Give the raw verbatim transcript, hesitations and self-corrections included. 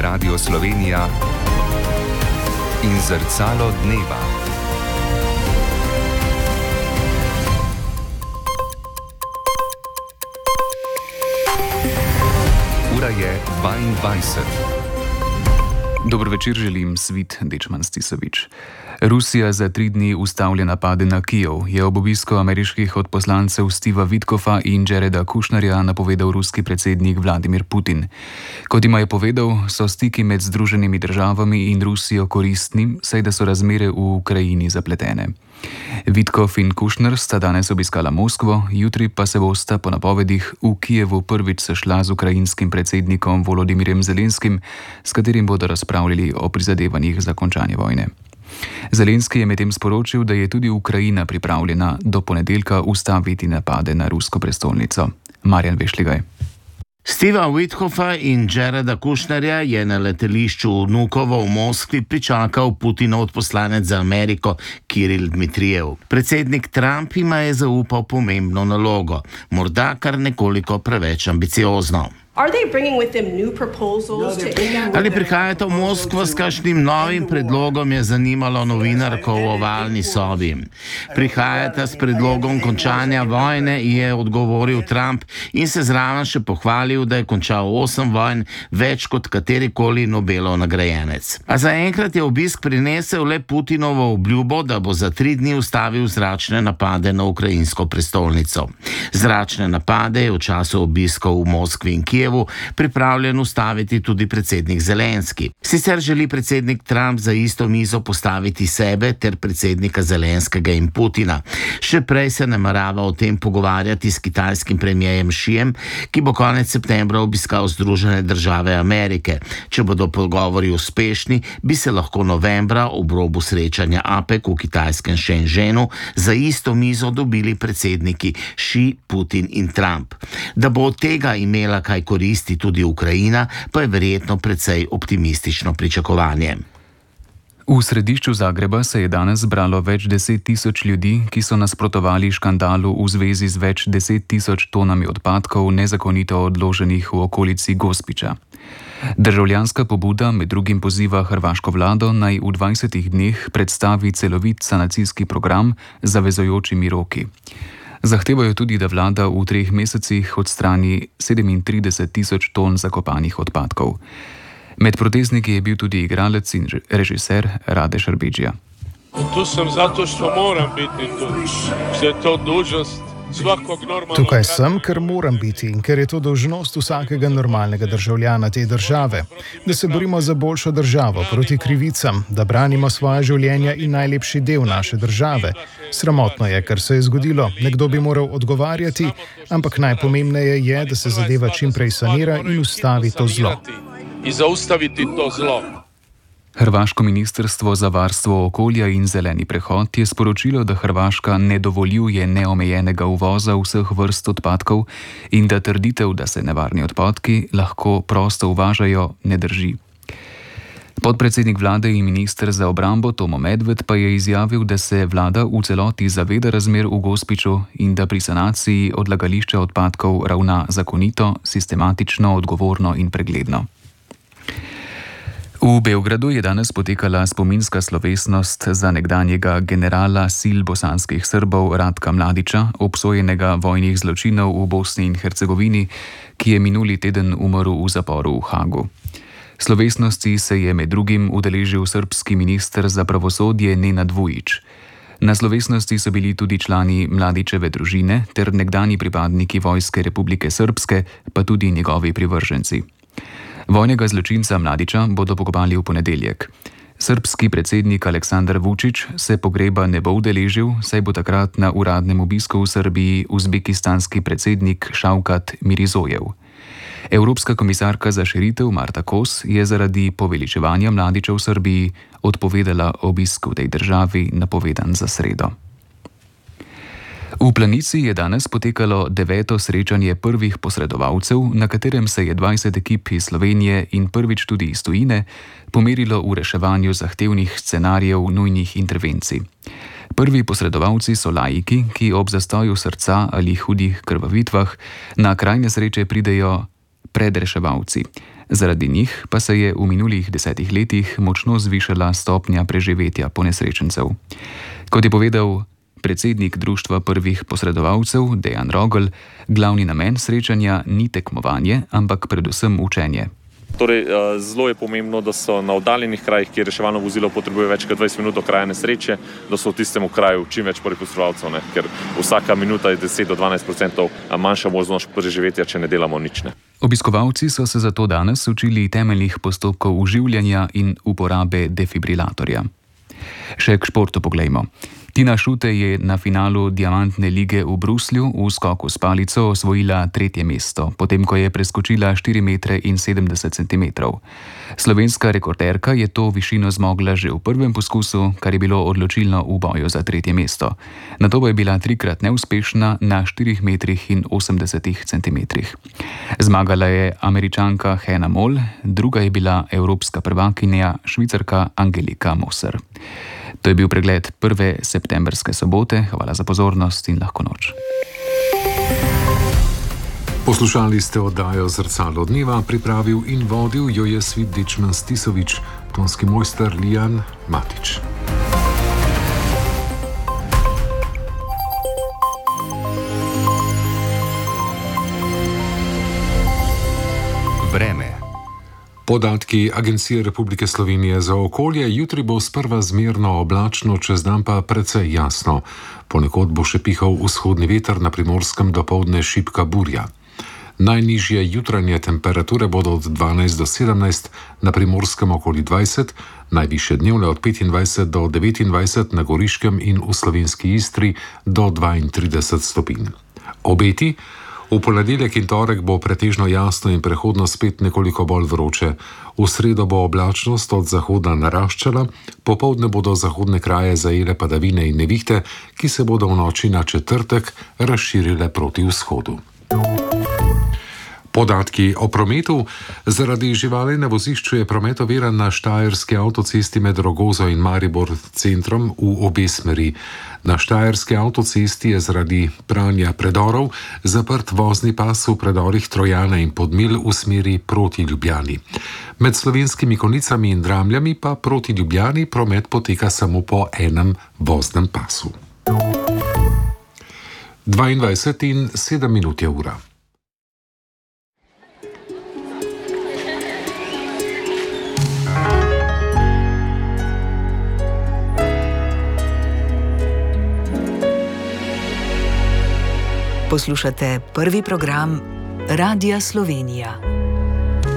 Radio Slovenija in Zrcalo dneva. Ura je dvaindvajset. Dober večer želim, Svit Dečman Stisovič. Rusija za tri dni ustavlja napade na Kijev, je ob obisku ameriških odposlancev Steva Witkoffa in Jareda Kushnerja napovedal ruski predsednik Vladimir Putin. Kot ima je povedal, so stiki med Združenimi državami in Rusijo koristni, saj da so razmere v Ukrajini zapletene. Witkoff in Kushner sta danes obiskala Moskvo, jutri pa se bosta po napovedih v Kijevu prvič sešla z ukrajinskim predsednikom Volodimirjem Zelenskim, s katerim bodo razpravljali o prizadevanjih za končanje vojne. Zelenski je medtem sporočil, da je tudi Ukrajina pripravljena do ponedeljka ustaviti napade na rusko prestolnico. Marjan Vešligaj. Steva Witkoffa in Jareda Kushnerja je na letališču Vnukovo v Moskvi pričakal Putinov odposlanec za Ameriko Kiril Dmitrijev. Predsednik Trump jima je zaupal pomembno nalogo, morda kar nekoliko preveč ambiciozno. Ali prihajate v Moskvo s kakšnim novim predlogom, je zanimalo novinarko v ovalni sobi. Prihajate s predlogom končanja vojne, je odgovoril Trump in se zraven še pohvalil, da je končal osem vojn, več kot katerikoli Nobelov nagrajenec. A zaenkrat je obisk prinesel le Putinovo obljubo, da bo za tri dni ustavil zračne napade na ukrajinsko prestolnico. Zračne napade je v času obiskov v Moskvi in Kijevu pripravljen ustaviti tudi predsednik Zelenski. Sicer želi predsednik Trump za isto mizo postaviti sebe ter predsednika Zelenskega in Putina. Še prej se namerava o tem pogovarjati s kitajskim premierjem Xijem, ki bo konec septembra obiskal Združene države Amerike. Če bodo pogovori uspešni, bi se lahko novembra ob robu srečanja APEC v kitajskem Shenzhenu za isto mizo dobili predsedniki Xi, Putin in Trump. Da bo od tega imela kaj koristi tudi Ukrajina, pa je verjetno precej optimistično pričakovanje. V središču Zagreba se je danes zbralo več deset tisoč ljudi, ki so nasprotovali škandalu v zvezi z več deset tisoč tonami odpadkov nezakonito odloženih v okolici Gospića. Državljanska pobuda med drugim poziva hrvaško vlado naj v dvajsetih dneh predstavi celovit sanacijski program z zavezujočimi roki. Zahtevajo tudi, da vlada v treh mesecih odstrani sedemintrideset tisoč ton zakopanih odpadkov. Med protestniki je bil tudi igralec in režiser Rade Šarbidžija. Tu sem zato, što moram biti tu. Što je to dužnost svakog normalnog... Tukaj sem, ker moram biti in ker je to dolžnost vsakega normalnega državljana te države. Da se borimo za boljšo državo proti krivicam, da branimo svoje življenja in najlepši del naše države. Sramotno je, kar se je zgodilo. Nekdo bi moral odgovarjati, ampak najpomembneje je, da se zadeva čim prej sanira in ustavi to zlo. In zaustaviti to zlo. Hrvaško ministrstvo za varstvo okolja in zeleni prehod je sporočilo, da Hrvaška ne dovoljuje neomejenega uvoza vseh vrst odpadkov in da trditev, da se nevarni odpadki lahko prosto uvažajo, ne drži. Podpredsednik vlade in minister za obrambo Tomo Medved pa je izjavil, da se vlada v celoti zaveda razmer v Gospiću in da pri sanaciji odlagališča odpadkov ravna zakonito, sistematično, odgovorno in pregledno. V Beogradu je danes potekala spominska slovesnost za nekdanjega generala sil bosanskih Srbov Ratka Mladića, obsojenega vojnih zločinov v Bosni in Hercegovini, ki je minuli teden umrl v zaporu v Hagu. Slovesnosti se je med drugim udeležil srbski minister za pravosodje Nenad Vujić. Na slovesnosti so bili tudi člani Mladićeve družine ter nekdanji pripadniki Vojske Republike Srpske, pa tudi njegovi privrženci. Vojnega zločinca Mladića bodo pokopali v ponedeljek. Srbski predsednik Aleksandar Vučić se pogreba ne bo udeležil, saj bo takrat na uradnem obisku v Srbiji uzbekistanski predsednik Šavkat Mirizojev. Evropska komisarka za širitev Marta Kos je zaradi poveličevanja Mladića v Srbiji odpovedala obisk v tej državi, napovedan za sredo. V Planici je danes potekalo deveto srečanje prvih posredovalcev, na katerem se je dvajset ekip iz Slovenije in prvič tudi iz tujine pomerilo v reševanju zahtevnih scenarijev nujnih intervencij. Prvi posredovalci so laiki, ki ob zastoju srca ali hudih krvavitvah na kraj nesreče pridejo pred reševalci. Zaradi njih pa se je v minulih desetih letih močno zvišala stopnja preživetja ponesrečencev. Kot je povedal predsednik Društva prvih posredovalcev Dejan Rogl, glavni namen srečanja ni tekmovanje, ampak predvsem učenje. Torej, zelo je pomembno, da so na oddaljenih krajih, kjer reševalno vozilo potrebuje več kot dvajset minut do kraja nesreče, da so v tistem kraju čim več prvih posredovalcev, ker vsaka minuta je deset do dvanajst procentov manjša možnost preživetja, če ne delamo nič. Ne. Obiskovalci so se zato danes učili temeljnih postopkov uživljanja in uporabe defibrilatorja. Še k športu poglejmo. Tina Šutej je na finalu Diamantne lige v Bruslju v skoku s palico osvojila tretje mesto, potem ko je preskočila štiri metre in sedemdeset centimetrov. Slovenska rekorderka je to višino zmogla že v prvem poskusu, kar je bilo odločilno v boju za tretje mesto. Nato pa je bila trikrat neuspešna na štirih metrih in osemdesetih centimetrih. Zmagala je Američanka Hannah Moll, druga je bila evropska prvakinja Švicarka Angelika Moser. To je bil pregled prve septembrske sobote. Hvala za pozornost in lahko noč. Poslušali ste oddajo Zrcalo dneva, pripravil in vodil jo je Svit Dečman Stisovič, tonski mojster Lijan Matič. Vreme. Podatki Agencije Republike Slovenije za okolje: jutri bo sprva zmerno oblačno, čez dan pa precej jasno. Ponekod bo še pihal vzhodni veter, na Primorskem dopoldne šibka burja. Najnižje jutranje temperature bodo od dvanajst do sedemnajst, na Primorskem okoli dvajset, najvišje dnevne od petindvajset do devetindvajset, na Goriškem in v slovenski Istri do dvaintrideset stopinj. Obeti: v ponedeljek in torek bo pretežno jasno in prehodno spet nekoliko bolj vroče. V sredo bo oblačnost od zahoda naraščala, popoldne bodo zahodne kraje zajele padavine in nevihte, ki se bodo v noči na četrtek razširile proti vzhodu. Podatki o prometu. Zaradi živali na vozišču je promet oviran na štajerski avtocesti med Rogozo in Maribor centrom v obe smeri. Na štajerski avtocesti je zaradi pranja predorov zaprt vozni pas v predorih Trojana in Podmil v smeri proti Ljubljani. Med Slovenskimi Konjicami in Dramljami pa proti Ljubljani promet poteka samo po enem voznem pasu. dvaindvajset in sedem minut je ura. Poslušate prvi program Radia Slovenija.